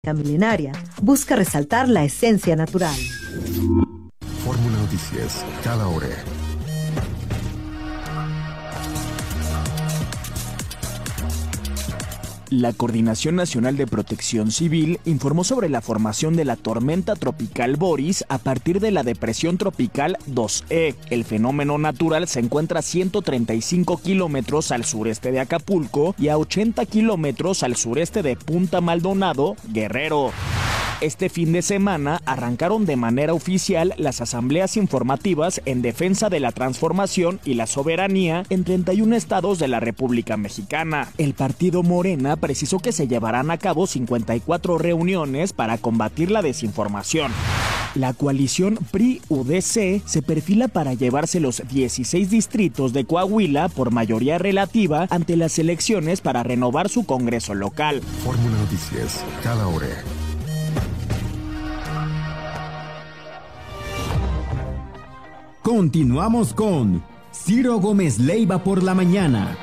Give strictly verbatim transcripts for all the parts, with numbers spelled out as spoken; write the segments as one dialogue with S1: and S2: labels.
S1: milenaria busca resaltar la esencia natural.
S2: Fórmula Noticias, cada hora.
S3: La Coordinación Nacional de Protección Civil informó sobre la formación de la tormenta tropical Boris a partir de la depresión tropical dos E. El fenómeno natural se encuentra a ciento treinta y cinco kilómetros al sureste de Acapulco y a ochenta kilómetros al sureste de Punta Maldonado, Guerrero. Este fin de semana arrancaron de manera oficial las asambleas informativas en defensa de la transformación y la soberanía en treinta y un estados de la República Mexicana. El partido Morena precisó que se llevarán a cabo cincuenta y cuatro reuniones para combatir la desinformación. La coalición P R I-U D C se perfila para llevarse los dieciséis distritos de Coahuila por mayoría relativa ante las elecciones para renovar su Congreso local.
S2: Fórmula Noticias, cada hora.
S4: Continuamos con Ciro Gómez Leiva por la mañana.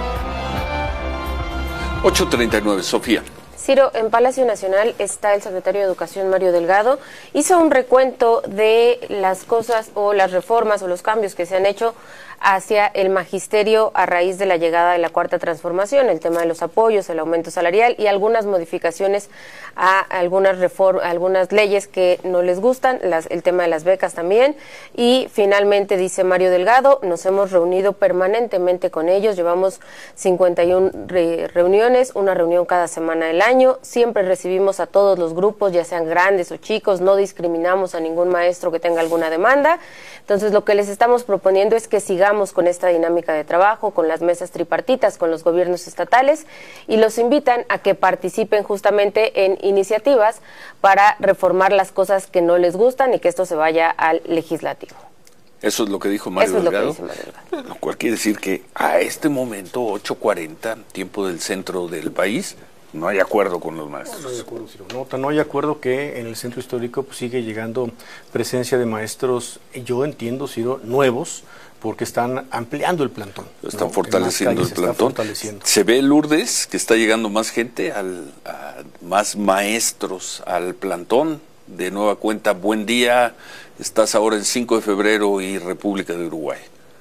S5: ocho treinta y nueve, Sofía.
S6: Ciro, en Palacio Nacional está el secretario de Educación, Mario Delgado. Hizo un recuento de las cosas o las reformas o los cambios que se han hecho hacia el magisterio a raíz de la llegada de la Cuarta Transformación, el tema de los apoyos, el aumento salarial y algunas modificaciones a algunas reform- algunas leyes que no les gustan, las, el tema de las becas también. Y finalmente, dice Mario Delgado, nos hemos reunido permanentemente con ellos, llevamos cincuenta y una re- reuniones, una reunión cada semana del año, siempre recibimos a todos los grupos, ya sean grandes o chicos, no discriminamos a ningún maestro que tenga alguna demanda. Entonces, lo que les estamos proponiendo es que sigamos con esta dinámica de trabajo, con las mesas tripartitas, con los gobiernos estatales, y los invitan a que participen justamente en iniciativas para reformar las cosas que no les gustan y que esto se vaya al legislativo.
S5: Eso es lo que dijo Mario
S6: Eso es lo que
S5: Delgado.
S6: dice Mario Delgado.
S5: Lo cual quiere decir que a este momento, ocho cuarenta, tiempo del centro del país, no hay acuerdo con los maestros.
S7: No, no hay acuerdo, Ciro. No, no hay acuerdo que en el centro histórico pues, sigue llegando presencia de maestros, yo entiendo, Ciro, nuevos, porque están ampliando el plantón.
S5: Están
S7: ¿no?
S5: fortaleciendo el
S7: se
S5: plantón.
S7: Fortaleciendo.
S5: Se ve, Lourdes, que está llegando más gente, al, a, más maestros al plantón. De nueva cuenta, buen día. Estás ahora en cinco de febrero y República de Uruguay.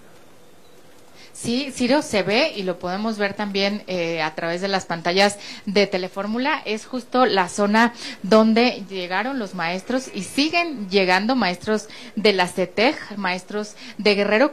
S8: Sí, Ciro, se ve y lo podemos ver también eh, a través de las pantallas de Telefórmula. Es justo la zona donde llegaron los maestros y siguen llegando maestros de la C E T E G, maestros de Guerrero,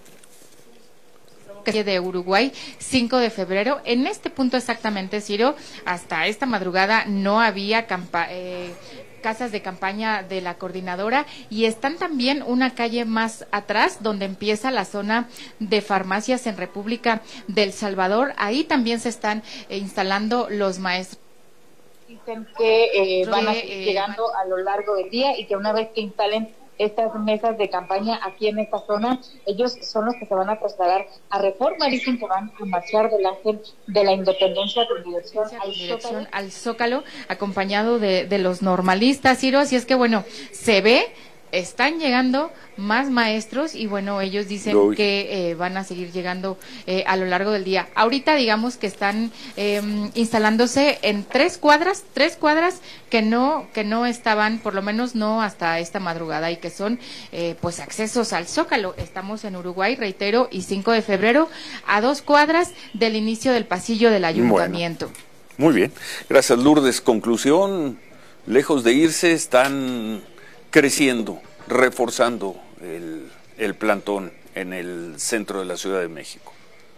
S8: de Uruguay, cinco de febrero. En este punto exactamente, Ciro, hasta esta madrugada no había campa eh, casas de campaña de la coordinadora y están también una calle más atrás donde empieza la zona de farmacias en República del Salvador. Ahí también se están eh, instalando los maestros.
S9: Dicen que eh, van a
S8: que,
S9: ir
S8: eh,
S9: llegando a lo largo del día y que una vez que instalen estas mesas de campaña aquí en esta zona, ellos son los que se van a trasladar a Reforma. Dicen que van a marchar del Ángel de la Independencia con dirección, al,
S8: dirección
S9: Zócalo.
S8: al Zócalo, acompañado de, de los normalistas, Ciro. Así es que, bueno, se ve, están llegando más maestros y, bueno, ellos dicen
S5: Uy.
S8: que eh, van a seguir llegando eh, a lo largo del día. Ahorita, digamos que están eh, instalándose en tres cuadras, tres cuadras que no que no estaban, por lo menos no hasta esta madrugada, y que son eh, pues accesos al Zócalo. Estamos en Uruguay, reitero, y cinco de febrero, a dos cuadras del inicio del pasillo del ayuntamiento.
S5: Bueno, muy bien. Gracias, Lourdes. Conclusión, lejos de irse, están creciendo, reforzando el, el plantón en el centro de la Ciudad de México.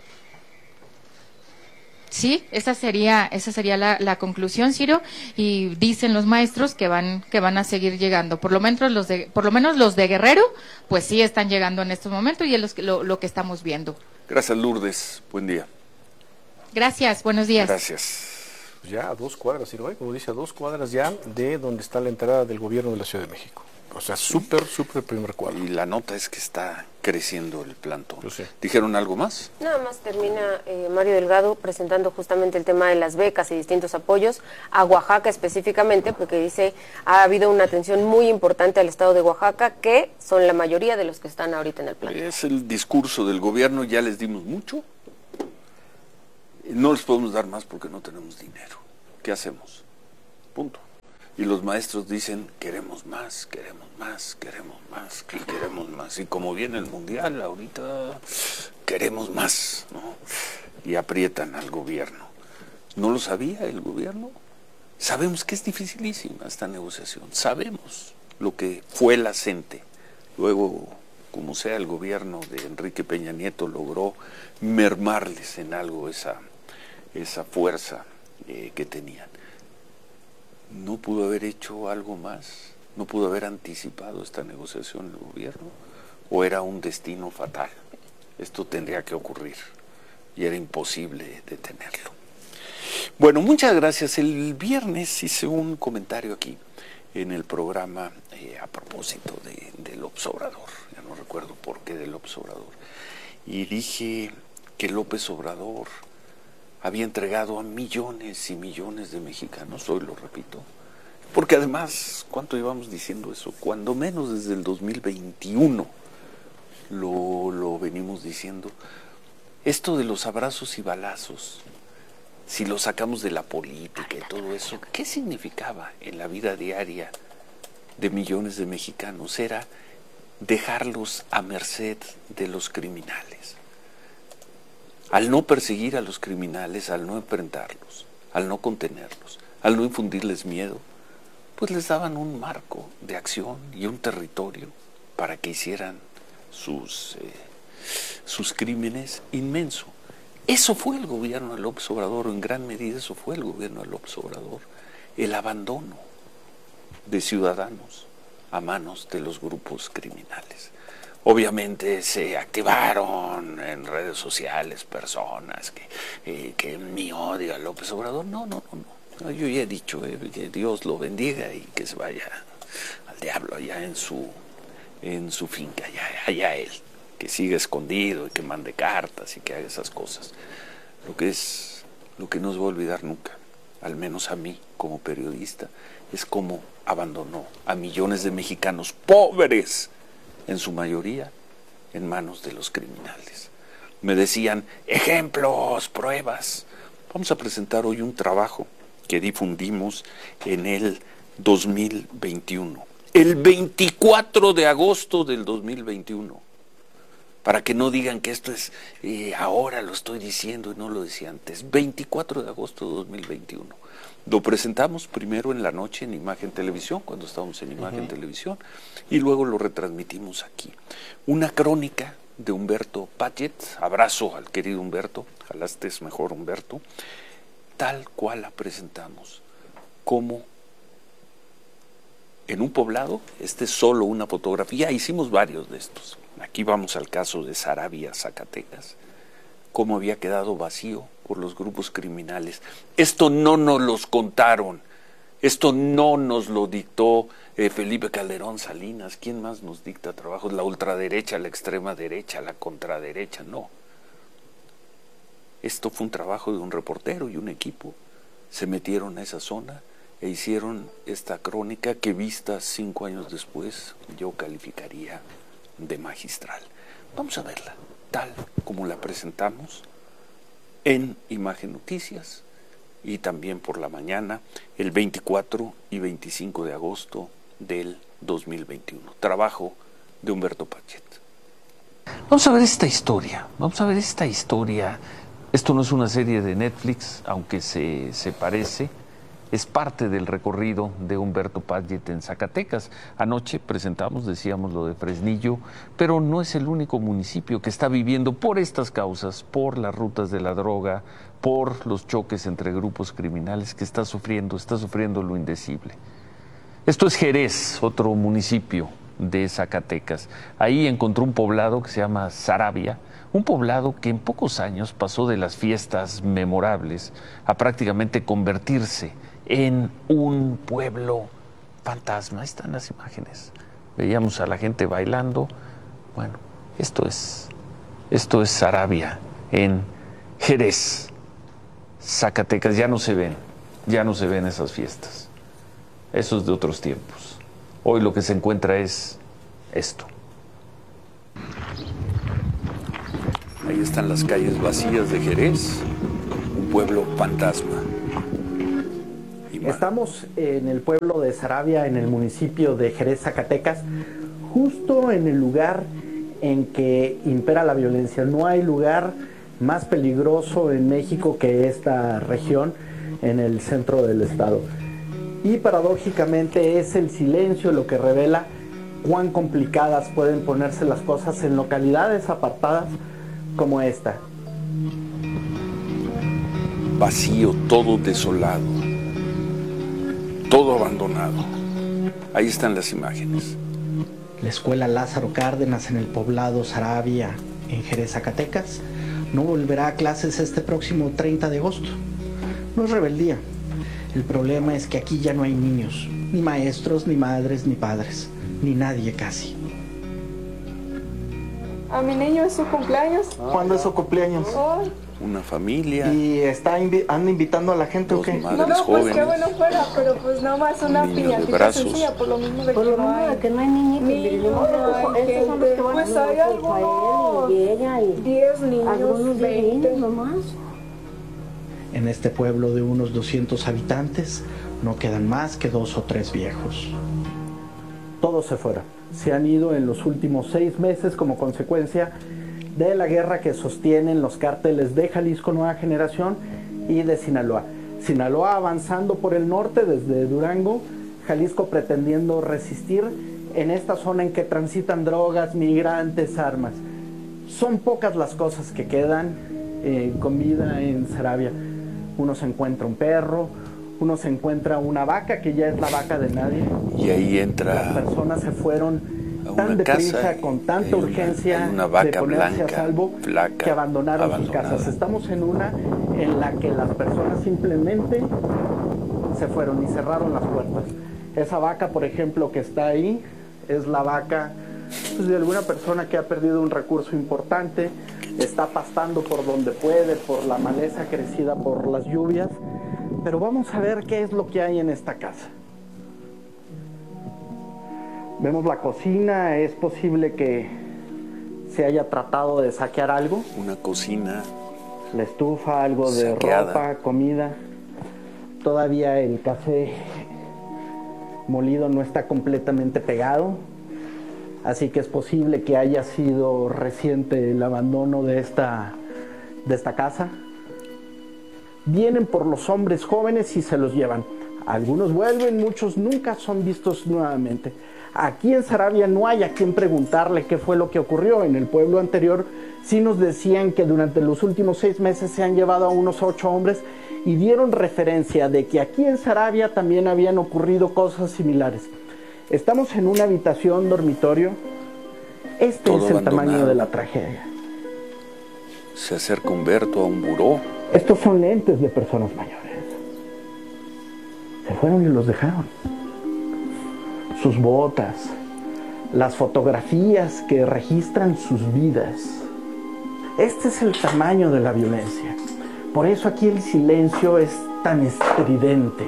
S8: Sí, esa sería esa sería la, la conclusión, Ciro, y dicen los maestros que van que van a seguir llegando. Por lo menos los de por lo menos los de Guerrero, pues sí están llegando en estos momentos y es los que, lo, lo que estamos viendo.
S5: Gracias, Lourdes. Buen día.
S8: Gracias, buenos días.
S5: Gracias.
S7: Ya a dos cuadras, Ciro, ¿eh? Como dice, a dos cuadras ya de donde está la entrada del gobierno de la Ciudad de México. O sea, súper, súper primer cuadro.
S5: Y la nota es que está creciendo el plantón.
S7: Yo sé.
S5: ¿Dijeron algo más?
S6: Nada más termina eh, Mario Delgado presentando justamente el tema de las becas y distintos apoyos a Oaxaca específicamente, porque dice ha habido una atención muy importante al estado de Oaxaca, que son la mayoría de los que están ahorita en el plan.
S5: Es el discurso del gobierno, ya les dimos mucho. No les podemos dar más porque no tenemos dinero. ¿Qué hacemos? Punto. Y los maestros dicen, queremos más, queremos más, queremos más, queremos más. Y como viene el mundial, ahorita queremos más, ¿no? Y aprietan al gobierno. ¿No lo sabía el gobierno? Sabemos que es dificilísima esta negociación. Sabemos lo que fue la CENTE. Luego, como sea, el gobierno de Enrique Peña Nieto logró mermarles en algo esa, esa fuerza eh, que tenían. ¿No pudo haber hecho algo más? ¿No pudo haber anticipado esta negociación el gobierno? ¿O era un destino fatal? Esto tendría que ocurrir y era imposible detenerlo. Bueno, muchas gracias. El viernes hice un comentario aquí en el programa eh, a propósito de, de López Obrador. Ya no recuerdo por qué de López Obrador. Y dije que López Obrador había entregado a millones y millones de mexicanos, hoy lo repito, porque además, ¿cuánto llevamos diciendo eso? Cuando menos desde el dos mil veintiuno lo, lo venimos diciendo. Esto de los abrazos y balazos, si lo sacamos de la política y todo eso, ¿qué significaba en la vida diaria de millones de mexicanos? Era dejarlos a merced de los criminales. Al no perseguir a los criminales, al no enfrentarlos, al no contenerlos, al no infundirles miedo, pues les daban un marco de acción y un territorio para que hicieran sus, eh, sus crímenes inmenso. Eso fue el gobierno de López Obrador, en gran medida eso fue el gobierno de López Obrador, el abandono de ciudadanos a manos de los grupos criminales. Obviamente se activaron en redes sociales personas que, eh, que mi odio a López Obrador. No, no, no, no. Yo ya he dicho eh, que Dios lo bendiga y que se vaya al diablo allá en su, en su finca, allá, allá él. Que siga escondido y que mande cartas y que haga esas cosas. Lo que es, lo que no se va a olvidar nunca, al menos a mí como periodista, es cómo abandonó a millones de mexicanos pobres, en su mayoría, en manos de los criminales. Me decían, ejemplos, pruebas. Vamos a presentar hoy un trabajo que difundimos en el dos mil veintiuno. El veinticuatro de agosto del dos mil veintiuno. Para que no digan que esto es, eh, ahora lo estoy diciendo y no lo decía antes. veinticuatro de agosto de dos mil veintiuno. Lo presentamos primero en la noche en Imagen Televisión, cuando estábamos en Imagen uh-huh. Televisión, y luego lo retransmitimos aquí. Una crónica de Humberto Padgett, abrazo al querido Humberto, ojalá estés mejor Humberto, tal cual la presentamos, como en un poblado, este es solo una fotografía, hicimos varios de estos. Aquí vamos al caso de Sarabia, Zacatecas, cómo había quedado vacío por los grupos criminales. Esto no nos los contaron, esto no nos lo dictó eh, Felipe Calderón Salinas. ¿Quién más nos dicta trabajos? La ultraderecha, la extrema derecha, la contraderecha, no. Esto fue un trabajo de un reportero y un equipo. Se metieron a esa zona e hicieron esta crónica que, vista cinco años después, yo calificaría de magistral. Vamos a verla tal como la presentamos en Imagen Noticias y también por la mañana el veinticuatro y veinticinco de agosto del dos mil veintiuno. Trabajo de Humberto Padgett. Vamos a ver esta historia, vamos a ver esta historia. Esto no es una serie de Netflix, aunque se, se parece. Es parte del recorrido de Humberto Padgett en Zacatecas. Anoche presentamos, decíamos, lo de Fresnillo, pero no es el único municipio que está viviendo por estas causas, por las rutas de la droga, por los choques entre grupos criminales, que está sufriendo, está sufriendo lo indecible. Esto es Jerez, otro municipio de Zacatecas. Ahí encontró un poblado que se llama Sarabia, un poblado que en pocos años pasó de las fiestas memorables a prácticamente convertirse en un pueblo fantasma. Ahí están las imágenes. Veíamos a la gente bailando. Bueno, esto es, esto es Sarabia, en Jerez, Zacatecas. Ya no se ven, ya no se ven esas fiestas. Eso es de otros tiempos. Hoy lo que se encuentra es esto. Ahí están las calles vacías de Jerez, un pueblo fantasma.
S10: Estamos en el pueblo de Saravia, en el municipio de Jerez, Zacatecas, justo en el lugar en que impera la violencia. No hay lugar más peligroso en México que esta región, en el centro del estado. Y paradójicamente es el silencio lo que revela cuán complicadas pueden ponerse las cosas en localidades apartadas como esta.
S5: Vacío, todo desolado, todo abandonado. Ahí están las imágenes.
S10: La escuela Lázaro Cárdenas en el poblado Saravia, en Jerez, Zacatecas, no volverá a clases este próximo treinta de agosto. No es rebeldía. El problema es que aquí ya no hay niños, ni maestros, ni madres, ni padres, ni nadie casi.
S11: A mi niño es su cumpleaños.
S10: ¿Cuándo es su cumpleaños?
S11: Oh.
S5: Una familia.
S10: ¿Y está invi anda invitando a la gente o qué?
S11: No, no, pues jóvenes. Qué bueno fuera, pero pues nada más una piñatita sencilla, por lo mismo de,
S12: por
S11: que,
S12: lo
S11: no
S12: mismo
S11: hay,
S12: de que no hay niñitos.
S11: niños, no hay gente, son los que van pues hay algunos
S12: y ella y
S11: diez niños, veinte
S12: nomás.
S10: En este pueblo de unos doscientos habitantes no quedan más que dos o tres viejos. Todos se fueron. Se han ido en los últimos seis meses como consecuencia de la guerra que sostienen los cárteles de Jalisco Nueva Generación y de Sinaloa. Sinaloa avanzando por el norte desde Durango, Jalisco pretendiendo resistir en esta zona en que transitan drogas, migrantes, armas. Son pocas las cosas que quedan eh, con vida en Saravia. Uno se encuentra un perro, uno se encuentra una vaca que ya es la vaca de nadie.
S5: Y ahí entra.
S10: Las personas se fueron tan deprisa, con tanta urgencia
S5: una, una
S10: de ponerse
S5: blanca,
S10: a salvo,
S5: flaca,
S10: que abandonaron
S5: abandonada.
S10: sus casas. Estamos en una en la que las personas simplemente se fueron y cerraron las puertas. Esa vaca, por ejemplo, que está ahí, es la vaca pues, de alguna persona que ha perdido un recurso importante, está pastando por donde puede, por la maleza crecida por las lluvias. Pero vamos a ver qué es lo que hay en esta casa. Vemos la cocina, es posible que se haya tratado de saquear algo.
S5: Una cocina.
S10: La estufa, algo de
S5: saqueada.
S10: ropa, comida. Todavía el café molido no está completamente pegado, así que es posible que haya sido reciente el abandono de esta, de esta casa. Vienen por los hombres jóvenes y se los llevan. Algunos vuelven, muchos nunca son vistos nuevamente. Aquí en Saravia no hay a quien preguntarle qué fue lo que ocurrió. En el pueblo anterior sí nos decían que durante los últimos seis meses se han llevado a unos ocho hombres y dieron referencia de que aquí en Saravia también habían ocurrido cosas similares. Estamos en una habitación dormitorio. Este
S5: Todo
S10: es el
S5: abandonado.
S10: tamaño de la tragedia.
S5: Se acerca Humberto a un buró.
S10: Estos son lentes de personas mayores. Se fueron y los dejaron. Sus botas, las fotografías que registran sus vidas. Este es el tamaño de la violencia. Por eso aquí el silencio es tan estridente.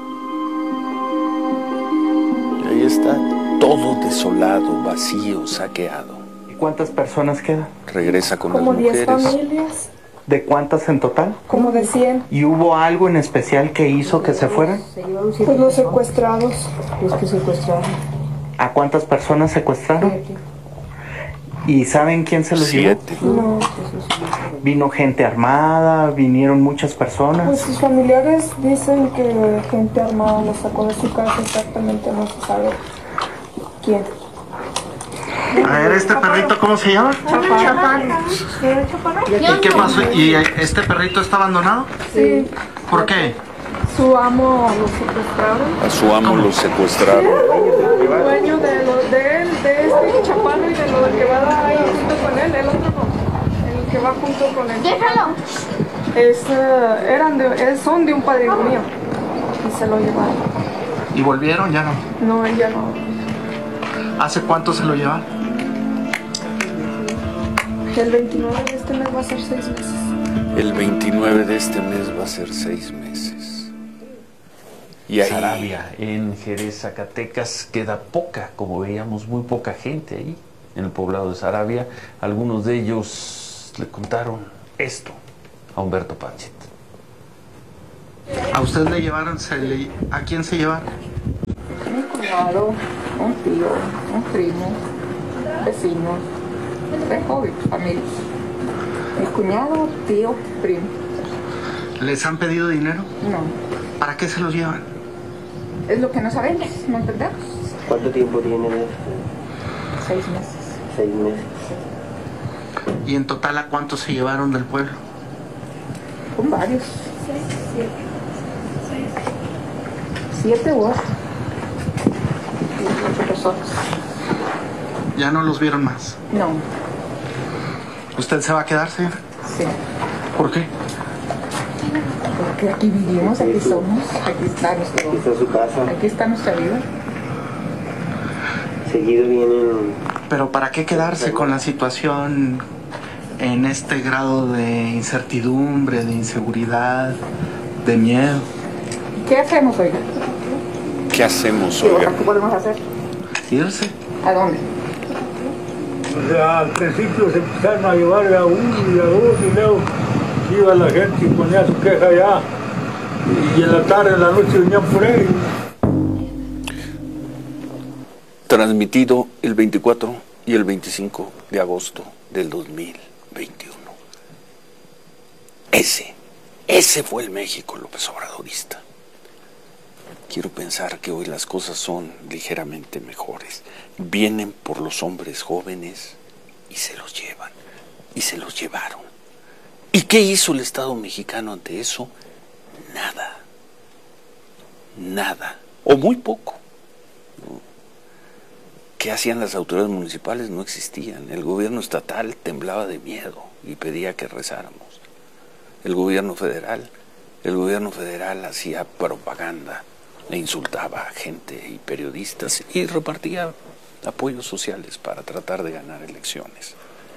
S5: Y ahí está todo desolado, vacío, saqueado.
S10: ¿Y cuántas personas quedan?
S5: Regresa con
S11: como
S5: las
S11: diez
S5: mujeres.
S11: familias.
S10: ¿De cuántas en total?
S11: Como de cien.
S10: ¿Y hubo algo en especial que hizo que se fueran?
S11: Pues los secuestrados.
S12: Los que secuestraron.
S10: ¿A cuántas personas secuestraron? ¿Y saben quién se los
S5: Siete.
S10: llevó?
S11: No.
S10: ¿Vino gente armada? ¿Vinieron muchas personas?
S11: Pues sus familiares dicen que gente armada los sacó de su casa, exactamente no se sabe quién.
S10: A ver, ¿este perrito cómo se llama?
S11: Chaparro.
S10: ¿Y qué pasó? ¿Y este perrito está abandonado?
S11: Sí.
S10: ¿Por qué?
S11: Su amo lo secuestraron.
S5: A su amo lo secuestraron.
S11: El dueño de, lo, de él, de este chaparro y de lo del que va ahí junto con él, el otro no. El que va junto con él. ¡Déjalo! Es, uh, eran de, es, son de un padrino mío. Y se lo llevaron.
S10: ¿Y volvieron? Ya no.
S11: No, él ya no.
S10: ¿Hace cuánto se lo llevaron?
S11: El veintinueve de este mes va a ser seis meses.
S5: El veintinueve de este mes va a ser seis meses. Y ahí,
S13: Saravia, en Jerez, Zacatecas, queda poca, como veíamos, muy poca gente ahí, en el poblado de Saravia. Algunos de ellos le contaron esto a Humberto Panchit.
S10: ¿A usted le llevaron, se le, a quién se llevaron?
S12: Mi cuñado, un tío, un primo, vecinos, tres jóvenes, familia. Mi cuñado, tío, primo.
S10: ¿Les han pedido dinero?
S12: No.
S10: ¿Para qué se los llevan?
S12: Es lo que no sabemos, no entendemos.
S14: ¿Cuánto tiempo tienen?
S12: Seis meses.
S14: Seis meses.
S10: ¿Y en total a cuántos se llevaron del pueblo?
S12: Con varios. Siete. Siete u ocho. Ocho personas.
S10: ¿Ya no los vieron más?
S12: No.
S10: ¿Usted se va a quedar, señora?
S12: Sí.
S10: ¿Por qué?
S12: Porque aquí vivimos, aquí somos, aquí está nuestro...
S14: Aquí está su casa.
S12: Aquí está nuestra vida.
S14: Seguido vienen...
S10: Pero ¿para qué quedarse con la situación en este grado de incertidumbre, de inseguridad, de miedo?
S12: ¿Qué hacemos, oiga?
S5: ¿Qué hacemos,
S12: ¿Qué
S5: oiga?
S12: podemos hacer?
S10: ¿Irse?
S12: ¿A dónde?
S15: O sea, al principio se empezaron a llevar a uno y a dos y luego iba la gente y ponía su queja allá y en la tarde, en la noche venían por ahí.
S5: Transmitido el veinticuatro y el veinticinco de agosto del dos mil veintiuno. Ese, ese fue el México López Obradorista. Quiero pensar que hoy las cosas son ligeramente mejores. Vienen por los hombres jóvenes y se los llevan, y se los llevaron. ¿Y qué hizo el Estado mexicano ante eso? Nada. Nada. O muy poco. ¿Qué hacían las autoridades municipales? No existían. El gobierno estatal temblaba de miedo y pedía que rezáramos. El gobierno federal, el gobierno federal hacía propaganda e insultaba a gente y periodistas y repartía apoyos sociales para tratar de ganar elecciones.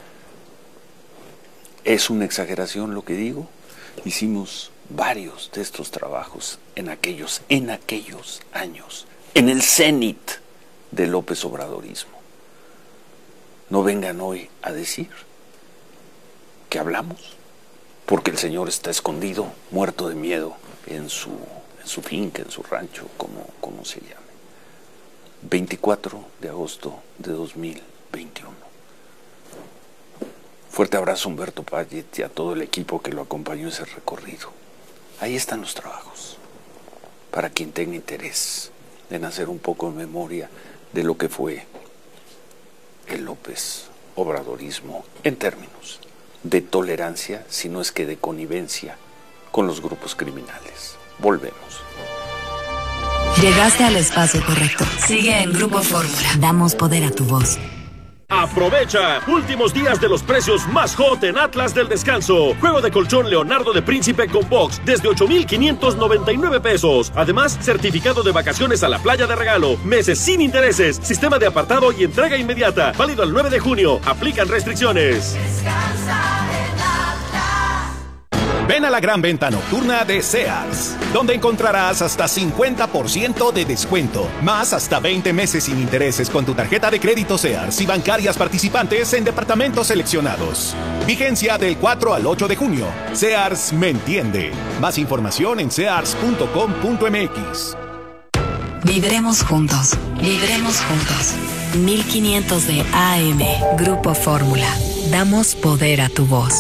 S5: ¿Es una exageración lo que digo? Hicimos varios de estos trabajos en aquellos, en aquellos años, en el cenit del López Obradorismo. No vengan hoy a decir que hablamos, porque el señor está escondido, muerto de miedo en su, en su finca, en su rancho, como, como se llame. veinticuatro de agosto de dos mil veintiuno. Fuerte abrazo a Humberto Payet y a todo el equipo que lo acompañó en ese recorrido. Ahí están los trabajos, para quien tenga interés en hacer un poco de memoria de lo que fue el López Obradorismo en términos de tolerancia, si no es que de connivencia con los grupos criminales. Volvemos.
S16: Llegaste al espacio correcto. Sigue en Grupo Fórmula. Damos poder a tu voz.
S17: Aprovecha últimos días de los precios más hot en Atlas del Descanso. Juego de colchón Leonardo de Príncipe con box desde ocho mil quinientos noventa y nueve pesos. Además, certificado de vacaciones a la playa de regalo. Meses sin intereses. Sistema de apartado y entrega inmediata. Válido el nueve de junio. Aplican restricciones.
S18: Descansa en Atlas.
S19: Ven a la gran venta nocturna de Sears, donde encontrarás hasta cincuenta por ciento de descuento, más hasta veinte meses sin intereses con tu tarjeta de crédito Sears y bancarias participantes en departamentos seleccionados. Vigencia del cuatro al ocho de junio. Sears me entiende. Más información en sears punto com punto m x.
S16: Vibremos juntos. Vibremos juntos. mil quinientos de A M. Grupo Fórmula. Damos poder a tu voz.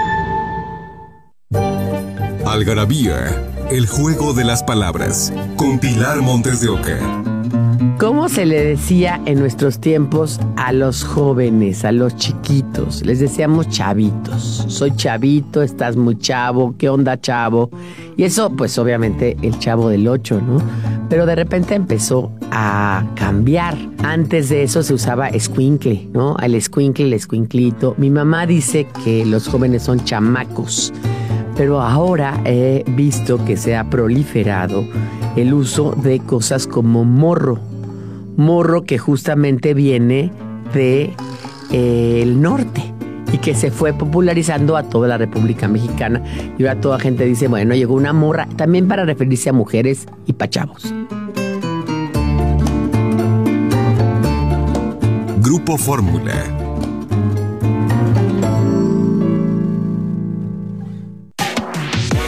S2: Algarabía, el juego de las palabras, con Pilar Montes de Oca.
S20: ¿Cómo se le decía en nuestros tiempos a los jóvenes, a los chiquitos? Les decíamos chavitos. Soy chavito, estás muy chavo, ¿qué onda, chavo? Y eso, pues obviamente el Chavo del Ocho, ¿no? Pero de repente empezó a cambiar. Antes de eso se usaba escuincle, ¿no? El escuincle, el escuinclito. Mi mamá dice que los jóvenes son chamacos. Pero ahora he visto que se ha proliferado el uso de cosas como morro. Morro que justamente viene de eh, el norte y que se fue popularizando a toda la República Mexicana. Y ahora toda gente dice, bueno, llegó una morra, también para referirse a mujeres y pa' chavos.
S2: Grupo Fórmula.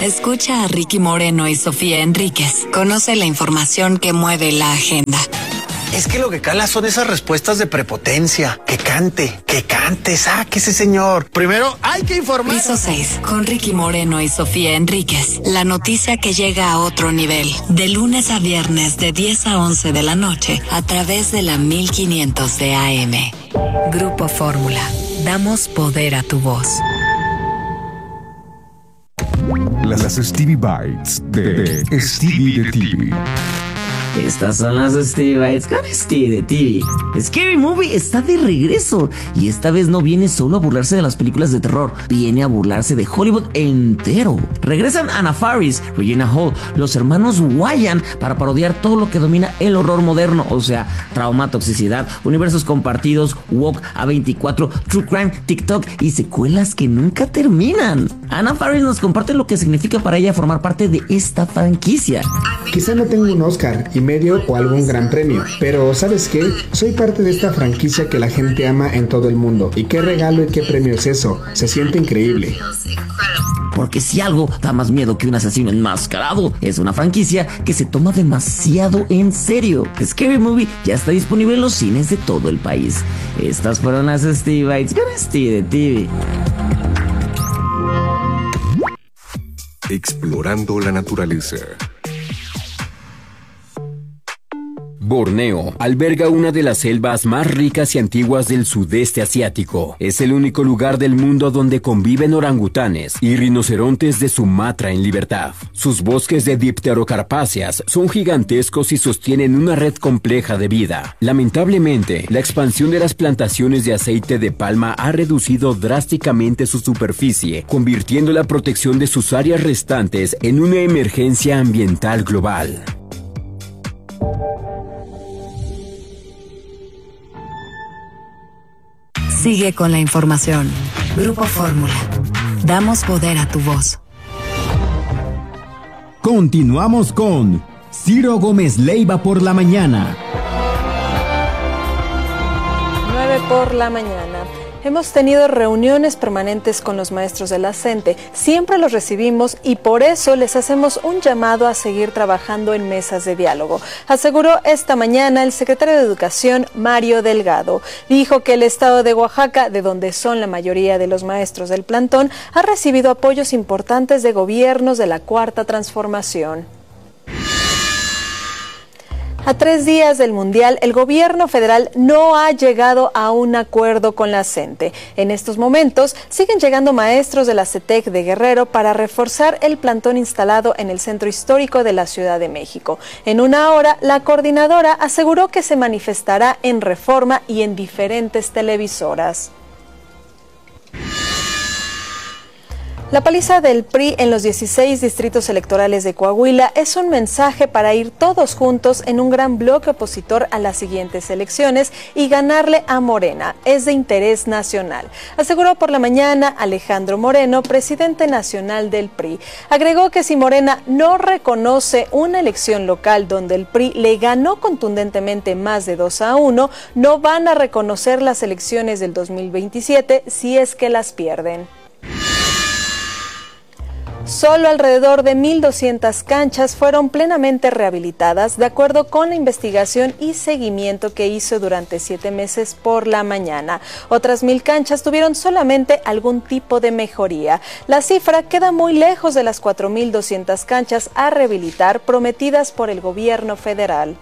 S16: Escucha a Ricky Moreno y Sofía Enríquez. Conoce la información que mueve la agenda.
S21: Es que lo que cala son esas respuestas de prepotencia. Que cante, que cante, sáquese, señor. Primero hay que informar.
S16: Piso seis, con Ricky Moreno y Sofía Enríquez. La noticia que llega a otro nivel. De lunes a viernes de diez a once de la noche a través de la mil quinientos de A M. Grupo Fórmula. Damos poder a tu voz.
S2: Las Stevie Bites de Stevie de T V.
S22: Estas son las Stevie Bites con Stevie de T V. Scary Movie está de regreso y esta vez no viene solo a burlarse de las películas de terror, viene a burlarse de Hollywood entero. Regresan Anna Faris, Regina Hall, los hermanos Wyan para parodiar todo lo que domina el horror moderno, o sea, trauma, toxicidad, universos compartidos, woke, A veinticuatro, true crime, TikTok y secuelas que nunca terminan. Anna Faris nos comparte lo que significa para ella formar parte de esta franquicia.
S23: Quizá no tengo un Oscar y medio o algún gran premio, pero ¿sabes qué? Soy parte de esta franquicia que la gente ama en todo el mundo. ¿Y qué regalo y qué premio es eso? Se siente increíble.
S22: Porque si algo da más miedo que un asesino enmascarado, es una franquicia que se toma demasiado en serio. Scary Movie ya está disponible en los cines de todo el país. Estas fueron las Stevie Bites con Stevie de T V.
S2: Explorando la naturaleza.
S24: Borneo alberga una de las selvas más ricas y antiguas del sudeste asiático. Es el único lugar del mundo donde conviven orangutanes y rinocerontes de Sumatra en libertad. Sus bosques de dipterocarpáceas son gigantescos y sostienen una red compleja de vida. Lamentablemente, la expansión de las plantaciones de aceite de palma ha reducido drásticamente su superficie, convirtiendo la protección de sus áreas restantes en una emergencia ambiental global.
S16: Sigue con la información. Grupo Fórmula. Damos poder a tu voz.
S4: Continuamos con Ciro Gómez Leiva por la mañana.
S25: nueve por la mañana. Hemos tenido reuniones permanentes con los maestros de la CENTE, siempre los recibimos y por eso les hacemos un llamado a seguir trabajando en mesas de diálogo, aseguró esta mañana el secretario de Educación, Mario Delgado. Dijo que el estado de Oaxaca, de donde son la mayoría de los maestros del plantón, ha recibido apoyos importantes de gobiernos de la Cuarta Transformación. A tres días del Mundial, el gobierno federal no ha llegado a un acuerdo con la CENTE. En estos momentos, siguen llegando maestros de la CETEC de Guerrero para reforzar el plantón instalado en el centro histórico de la Ciudad de México. En una hora, la coordinadora aseguró que se manifestará en Reforma y en diferentes televisoras. La paliza del P R I en los dieciséis distritos electorales de Coahuila es un mensaje para ir todos juntos en un gran bloque opositor a las siguientes elecciones y ganarle a Morena. Es de interés nacional, aseguró por la mañana Alejandro Moreno, presidente nacional del P R I. Agregó que si Morena no reconoce una elección local donde el P R I le ganó contundentemente más de dos a uno, no van a reconocer las elecciones del dos mil veintisiete si es que las pierden. Solo alrededor de mil doscientas canchas fueron plenamente rehabilitadas, de acuerdo con la investigación y seguimiento que hizo durante siete meses por la mañana. Otras mil canchas tuvieron solamente algún tipo de mejoría. La cifra queda muy lejos de las cuatro mil doscientas canchas a rehabilitar prometidas por el gobierno federal.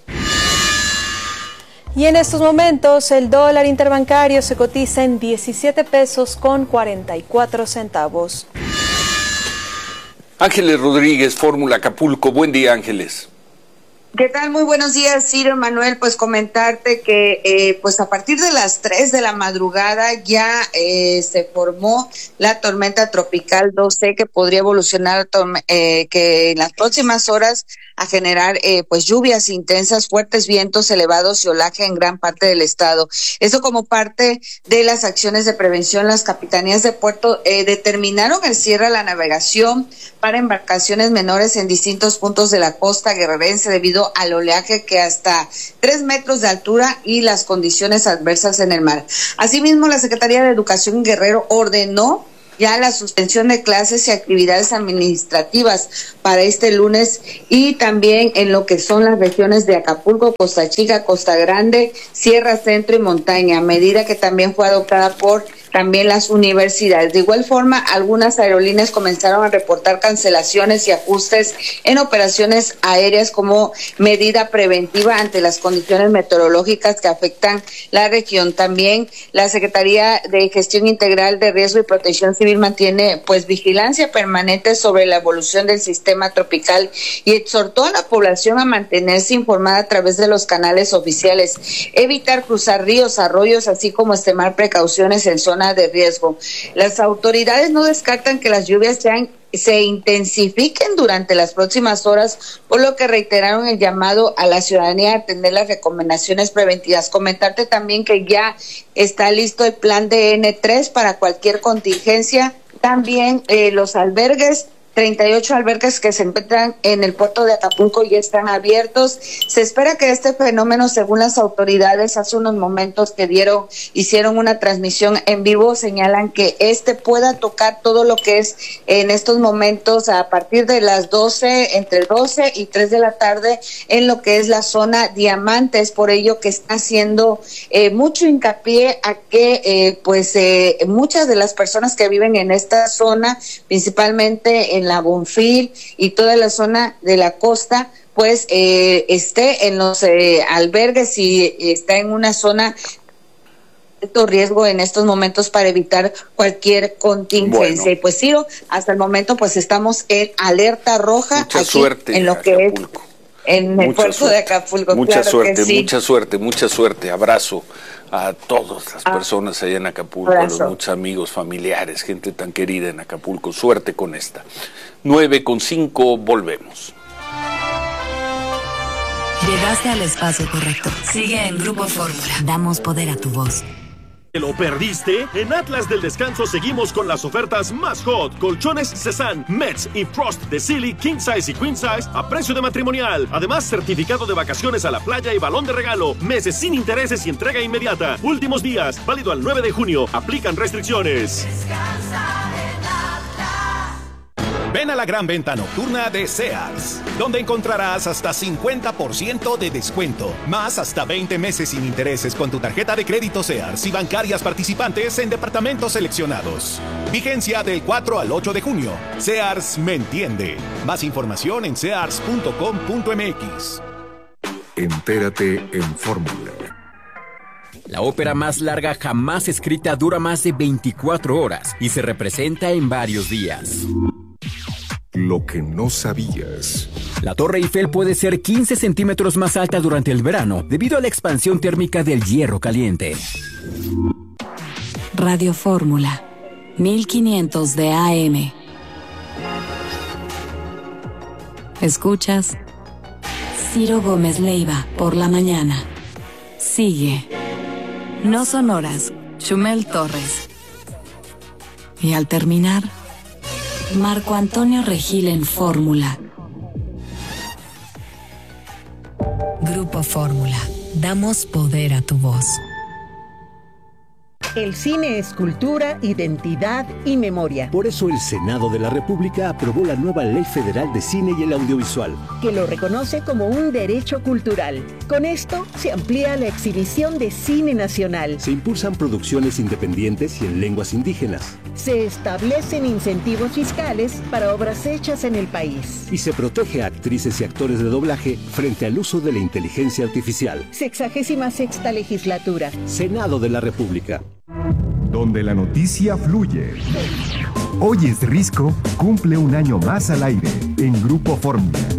S25: Y en estos momentos el dólar interbancario se cotiza en diecisiete pesos con cuarenta y cuatro centavos.
S5: Ángeles Rodríguez, Fórmula Acapulco. Buen día, Ángeles.
S26: ¿Qué tal? Muy buenos días, Ciro, Manuel. Pues comentarte que eh, pues a partir de las tres de la madrugada ya eh, se formó la tormenta tropical dos C que podría evolucionar eh, que en las próximas horas a generar eh, pues lluvias intensas, fuertes vientos elevados y olaje en gran parte del estado. Eso como parte de las acciones de prevención. Las capitanías de puerto eh, determinaron el cierre a la navegación para embarcaciones menores en distintos puntos de la costa guerrerense debido al oleaje que hasta tres metros de altura y las condiciones adversas en el mar. Asimismo, la Secretaría de Educación Guerrero ordenó ya la suspensión de clases y actividades administrativas para este lunes, y también en lo que son las regiones de Acapulco, Costa Chica, Costa Grande, Sierra Centro y Montaña, medida que también fue adoptada por también las universidades. De igual forma, algunas aerolíneas comenzaron a reportar cancelaciones y ajustes en operaciones aéreas como medida preventiva ante las condiciones meteorológicas que afectan la región. También la Secretaría de Gestión Integral de Riesgo y Protección Civil mantiene pues vigilancia permanente sobre la evolución del sistema tropical y exhortó a la población a mantenerse informada a través de los canales oficiales, evitar cruzar ríos, arroyos, así como extremar precauciones en zonas de riesgo. Las autoridades no descartan que las lluvias sean se intensifiquen durante las próximas horas, por lo que reiteraron el llamado a la ciudadanía a atender las recomendaciones preventivas. Comentarte también que ya está listo el plan de N tres para cualquier contingencia. También eh, los albergues, treinta y ocho albergues que se encuentran en el puerto de Acapulco ya están abiertos. Se espera que este fenómeno, según las autoridades, hace unos momentos que dieron, hicieron una transmisión en vivo, señalan que este pueda tocar todo lo que es en estos momentos a partir de las doce, entre doce y tres de la tarde, en lo que es la zona Diamantes. Por ello que está haciendo eh, mucho hincapié a que eh, pues eh, muchas de las personas que viven en esta zona, principalmente en la Bonfil y toda la zona de la costa, pues eh, esté en los eh, albergues y está en una zona de alto riesgo en estos momentos para evitar cualquier contingencia. Bueno. Y pues Ciro, hasta el momento pues estamos en alerta roja.
S5: Mucha
S26: aquí,
S5: suerte
S26: en lo que
S5: Acapulco.
S26: Es en el puerto de Acapulco.
S5: Mucha
S26: claro
S5: suerte,
S26: que sí.
S5: mucha suerte, mucha suerte. Abrazo a todas las personas allá en Acapulco, a los muchos amigos, familiares, gente tan querida en Acapulco. Suerte con esta. nueve con cinco, volvemos.
S16: Llegaste al espacio correcto. Sigue en Grupo Fórmula. Damos poder a tu voz.
S17: ¿Te lo perdiste? En Atlas del Descanso seguimos con las ofertas más hot. Colchones Cezanne, Mets y Frost de Silly, King Size y Queen Size a precio de matrimonial. Además, certificado de vacaciones a la playa y balón de regalo. Meses sin intereses y entrega inmediata. Últimos días, válido al nueve de junio. Aplican restricciones.
S19: Ven a la gran venta nocturna de Sears, donde encontrarás hasta cincuenta por ciento de descuento, más hasta veinte meses sin intereses con tu tarjeta de crédito Sears y bancarias participantes en departamentos seleccionados. Vigencia del cuatro al ocho de junio. Sears me entiende. Más información en sears punto com punto m x.
S2: Entérate en Fórmula.
S24: La ópera más larga jamás escrita dura más de veinticuatro horas y se representa en varios días.
S2: Lo que no sabías.
S24: La Torre Eiffel puede ser quince centímetros más alta durante el verano debido a la expansión térmica del hierro caliente.
S16: Radio Fórmula, mil quinientos de A M. Escuchas Ciro Gómez Leiva por la mañana. Sigue. No son horas. Chumel Torres. Y al terminar, Marco Antonio Regil en Fórmula. Grupo Fórmula. Damos poder a tu voz.
S1: El cine es cultura, identidad y memoria.
S3: Por eso el Senado de la República aprobó la nueva Ley Federal de Cine y el Audiovisual,
S1: que lo reconoce como un derecho cultural. Con esto se amplía la exhibición de cine nacional.
S3: Se impulsan producciones independientes y en lenguas indígenas.
S1: Se establecen incentivos fiscales para obras hechas en el país.
S3: Y se protege a actrices y actores de doblaje frente al uso de la inteligencia artificial.
S1: Sexagésima sexta legislatura.
S3: Senado de la República.
S6: Donde la noticia fluye. Hoy es Risco cumple un año más al aire en Grupo Fórmula.